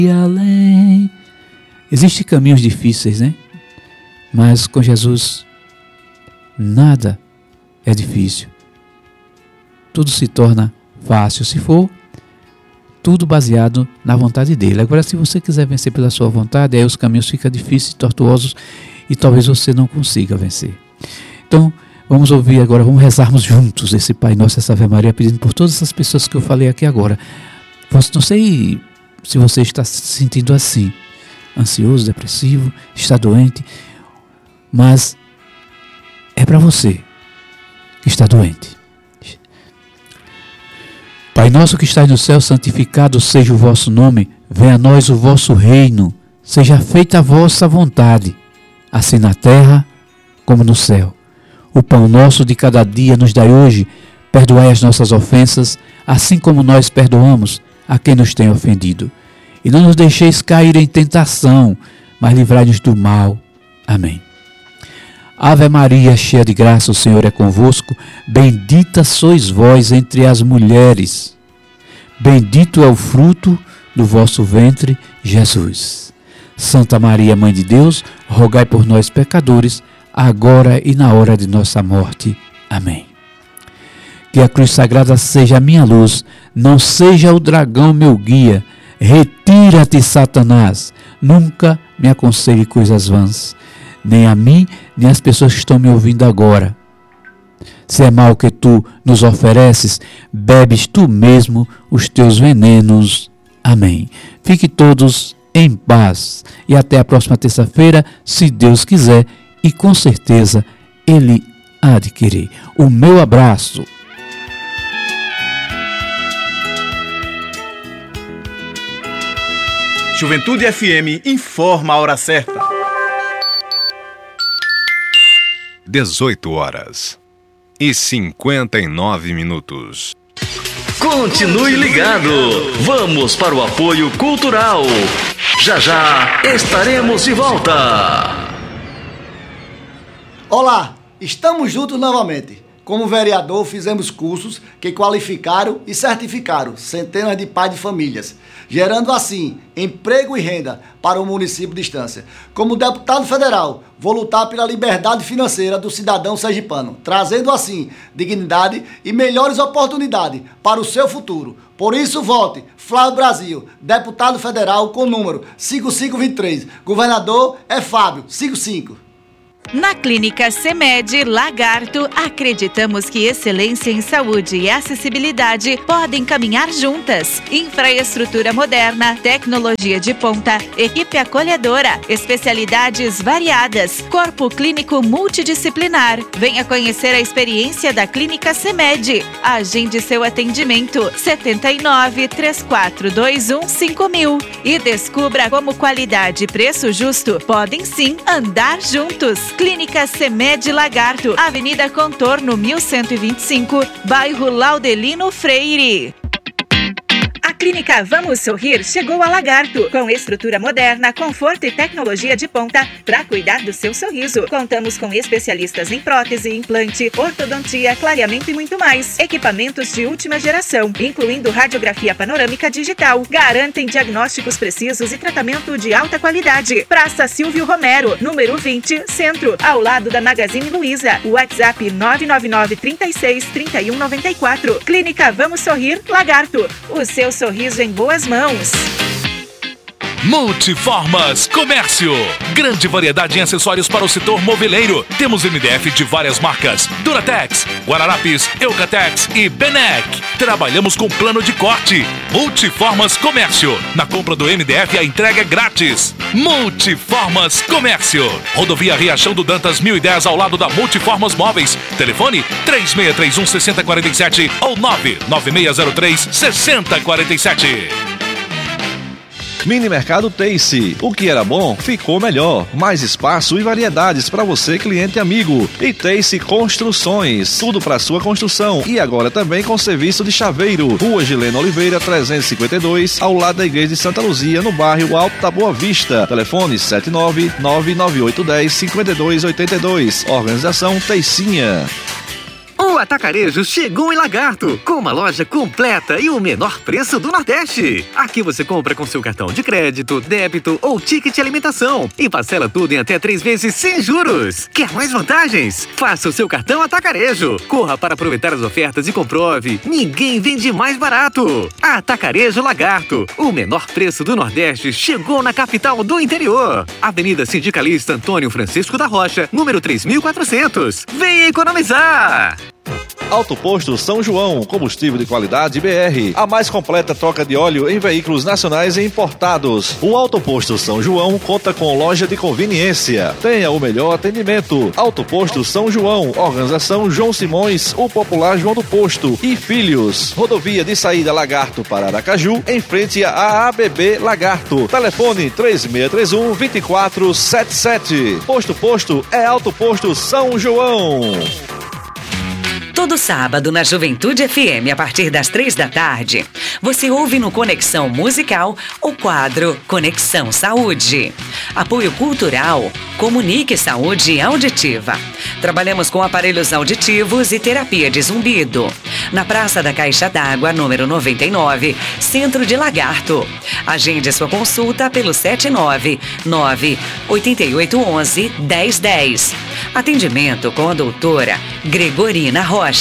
E além. Existem caminhos difíceis, né? Mas com Jesus, nada é difícil. Tudo se torna fácil, se for tudo baseado na vontade dele. Agora, se você quiser vencer pela sua vontade, aí os caminhos ficam difíceis, tortuosos e talvez você não consiga vencer. Então, vamos ouvir agora, vamos rezarmos juntos esse Pai Nosso, essa Ave Maria, pedindo por todas essas pessoas que eu falei aqui agora. Não sei se você está se sentindo assim, ansioso, depressivo, está doente, mas é para você que está doente. Pai nosso que estais no céu, santificado seja o vosso nome, venha a nós o vosso reino, seja feita a vossa vontade, assim na terra como no céu. O pão nosso de cada dia nos dai hoje, perdoai as nossas ofensas, assim como nós perdoamos a quem nos tem ofendido. E não nos deixeis cair em tentação, mas livrai-nos do mal. Amém. Ave Maria, cheia de graça, o Senhor é convosco, bendita sois vós entre as mulheres. Bendito é o fruto do vosso ventre, Jesus. Santa Maria, Mãe de Deus, rogai por nós pecadores, agora e na hora de nossa morte. Amém. Que a cruz sagrada seja a minha luz, não seja o dragão meu guia. Retira-te, Satanás, nunca me aconselhe coisas vãs, nem a mim, nem às pessoas que estão me ouvindo agora. Se é mal que tu nos ofereces, bebes tu mesmo os teus venenos. Amém. Fique todos em paz e até a próxima terça-feira, se Deus quiser, e com certeza Ele há de querer. O meu abraço. Juventude FM informa a hora certa. 18h59. Continue ligado. Vamos para o apoio cultural. Já já estaremos de volta. Olá, estamos juntos novamente. Como vereador, fizemos cursos que qualificaram e certificaram centenas de pais de famílias, gerando assim emprego e renda para o município de Estância. Como deputado federal, vou lutar pela liberdade financeira do cidadão sergipano, trazendo assim dignidade e melhores oportunidades para o seu futuro. Por isso, vote Flávio Brasil, deputado federal com número 5523. Governador é Fábio, 55. Na Clínica CEMED Lagarto, acreditamos que excelência em saúde e acessibilidade podem caminhar juntas. Infraestrutura moderna, tecnologia de ponta, equipe acolhedora, especialidades variadas, corpo clínico multidisciplinar. Venha conhecer a experiência da Clínica CEMED. Agende seu atendimento 79-3421-5000 e descubra como qualidade e preço justo podem sim andar juntos. Clínica CEMED Lagarto, Avenida Contorno 1125, bairro Laudelino Freire. A Clínica Vamos Sorrir chegou a Lagarto, com estrutura moderna, conforto e tecnologia de ponta para cuidar do seu sorriso. Contamos com especialistas em prótese, implante, ortodontia, clareamento e muito mais. Equipamentos de última geração, incluindo radiografia panorâmica digital. Garantem diagnósticos precisos e tratamento de alta qualidade. Praça Silvio Romero, número 20, Centro, ao lado da Magazine Luiza. WhatsApp 999 36 31 94. Clínica Vamos Sorrir, Lagarto. O seu sorriso em boas mãos. Multiformas Comércio. Grande variedade em acessórios para o setor moveleiro. Temos MDF de várias marcas: Duratex, Guararapes, Eucatex e Benec. Trabalhamos com plano de corte. Multiformas Comércio. Na compra do MDF a entrega é grátis. Multiformas Comércio. Rodovia Riachão do Dantas 1010 ao lado da Multiformas Móveis. Telefone 3631 6047 ou 99603 6047. Mini Mercado Tace. O que era bom, ficou melhor. Mais espaço e variedades para você, cliente amigo. E Tace Construções. Tudo para sua construção. E agora também com serviço de chaveiro. Rua Gileno Oliveira, 352, ao lado da Igreja de Santa Luzia, no bairro Alto da Boa Vista. Telefone 79-99810-5282. Organização Teicinha. O Atacarejo chegou em Lagarto, com uma loja completa e o menor preço do Nordeste. Aqui você compra com seu cartão de crédito, débito ou ticket de alimentação e parcela tudo em até 3 vezes sem juros. Quer mais vantagens? Faça o seu cartão Atacarejo. Corra para aproveitar as ofertas e comprove. Ninguém vende mais barato. Atacarejo Lagarto, o menor preço do Nordeste chegou na capital do interior. Avenida Sindicalista Antônio Francisco da Rocha, número 3400. Venha economizar! Auto Posto São João, combustível de qualidade BR. A mais completa troca de óleo em veículos nacionais e importados. O Auto Posto São João conta com loja de conveniência. Tenha o melhor atendimento. Auto Posto São João, organização João Simões, o popular João do Posto e Filhos. Rodovia de saída Lagarto para Aracaju, em frente à ABB Lagarto. Telefone 3621-2477. Posto é Auto Posto São João. Todo sábado na Juventude FM, a partir das 3 da tarde, você ouve no Conexão Musical o quadro Conexão Saúde. Apoio cultural, Comunique Saúde Auditiva. Trabalhamos com aparelhos auditivos e terapia de zumbido. Na Praça da Caixa d'Água, número 99, Centro de Lagarto. Agende sua consulta pelo 799-8811-1010. Atendimento com a doutora Gregorina Rocha.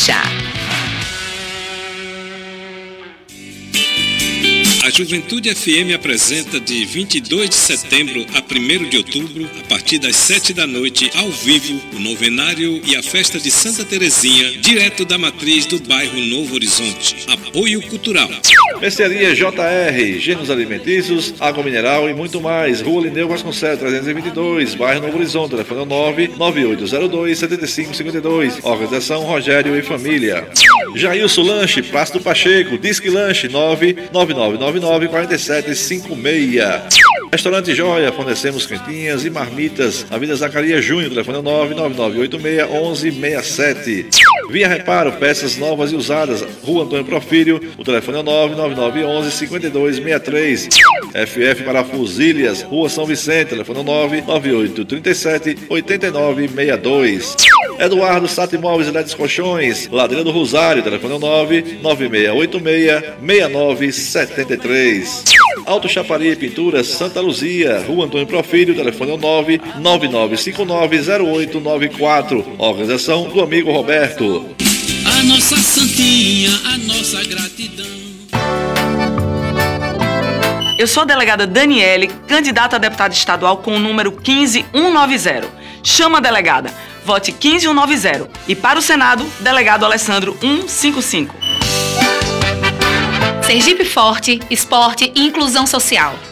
A Juventude FM apresenta de 22 de setembro a 1º de outubro, a partir das 7 da noite, ao vivo, o novenário e a festa de Santa Terezinha, direto da matriz do bairro Novo Horizonte. Apoio cultural. Mercearia JR, gêneros alimentícios, água mineral e muito mais. Rua Lineu Vasconcelos, 322, bairro Novo Horizonte. Telefone 99802-7552. Organização Rogério e Família. Jailson Lanche, Praça do Pacheco, Disque Lanche, 999994756. Restaurante Joia, fornecemos quentinhas e marmitas. Avenida Zacarias Júnior, telefone 999861167. Via Reparo, peças novas e usadas. Rua Antônio Profírio, o telefone é 99911-5263. FF Parafusilhas, Rua São Vicente, telefone 99837-8962. Eduardo Sata Imóveis e Ledes Colchões, Ladeira do Rosário, telefone 99686-6973. Auto Chapari Pinturas Santa Luzia, Rua Antônio Profírio, telefone 999590894. Organização do amigo Roberto. A nossa santinha, a nossa gratidão. Eu sou a delegada Daniele, candidata a deputada estadual com o número 15190. Chama a delegada, vote 15190. E para o Senado, delegado Alessandro 155. Sergipe Forte, esporte e inclusão social.